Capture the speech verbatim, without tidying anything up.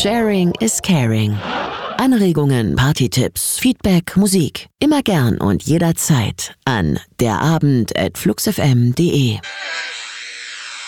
Sharing is caring. Anregungen, Partytipps, Feedback, Musik. Immer gern und jederzeit an derabend at fluxfm punkt de.